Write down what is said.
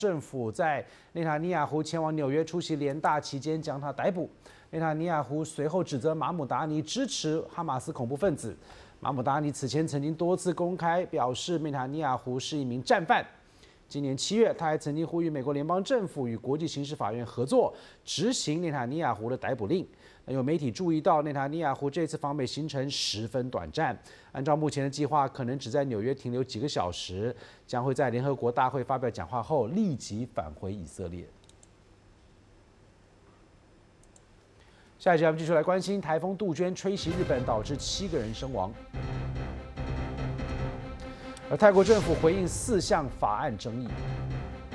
政府在内塔尼亚胡前往纽约出席联大期间将他逮捕。内塔尼亚胡随后指责马姆达尼支持哈马斯恐怖分子。马姆达尼此前曾经多次公开表示，内塔尼亚胡是一名战犯。今年7月，他还曾经呼吁美国联邦政府与国际刑事法院合作，执行内塔尼亚胡的逮捕令。有媒体注意到，内塔尼亚胡这次访美行程十分短暂，按照目前的计划，可能只在纽约停留几个小时，将会在联合国大会发表讲话后立即返回以色列。下一节我们继续来关心台风杜鹃吹袭日本，导致7个人身亡。而泰国政府回应4项法案争议。